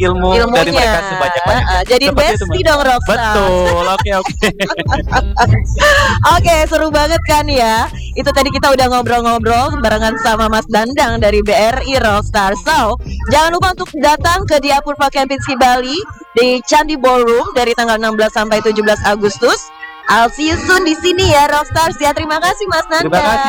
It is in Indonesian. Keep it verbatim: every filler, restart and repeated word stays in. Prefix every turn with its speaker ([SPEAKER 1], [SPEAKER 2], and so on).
[SPEAKER 1] ilmu
[SPEAKER 2] ilmunya.
[SPEAKER 1] dari mereka sebanyak-banyaknya.
[SPEAKER 2] Uh, uh, jadi
[SPEAKER 1] Seperti itu,
[SPEAKER 2] bestie
[SPEAKER 1] Mas.
[SPEAKER 2] dong Rockstar.
[SPEAKER 1] Betul, oke oke.
[SPEAKER 2] Oke, seru banget kan ya. Itu tadi kita udah ngobrol-ngobrol barengan sama Mas Dandang dari B R I Rockstar. So, jangan lupa untuk datang ke Diapurva Kempinski Bali di Candi Ballroom dari tanggal enam belas sampai tujuh belas Agustus. I'll see you soon di sini ya Rockstars ya. Terima kasih Mas Nanda.
[SPEAKER 1] Terima kasih.